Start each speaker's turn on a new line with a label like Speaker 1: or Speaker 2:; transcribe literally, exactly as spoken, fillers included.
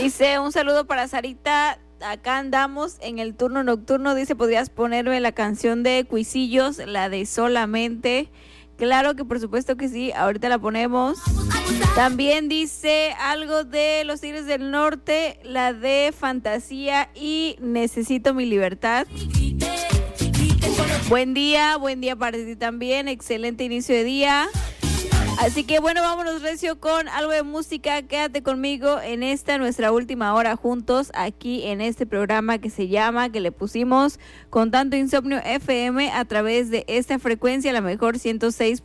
Speaker 1: Dice, un saludo para Sarita. Acá andamos en el turno nocturno. Dice, ¿podrías ponerme la canción de Cuisillos, la de Solamente? Claro que por supuesto que sí, ahorita la ponemos. También dice algo de Los Tigres del Norte, la de Fantasía y Necesito mi libertad. Buen día, buen día para ti también, excelente inicio de día. Así que bueno, vámonos recio con algo de música. Quédate conmigo en esta nuestra última hora juntos aquí en este programa que se llama, que le pusimos Con Tanto Insomnio F M a través de esta frecuencia, la mejor ciento seis